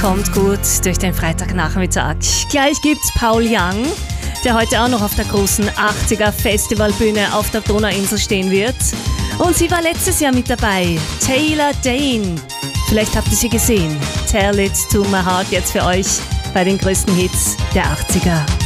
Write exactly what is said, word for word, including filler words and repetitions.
kommt gut durch den Freitagnachmittag. Gleich gibt's Paul Young, der heute auch noch auf der großen achtziger Festivalbühne auf der Donauinsel stehen wird. Und sie war letztes Jahr mit dabei, Taylor Dayne. Vielleicht habt ihr sie gesehen. Tell It To My Heart jetzt für euch bei den größten Hits der achtziger.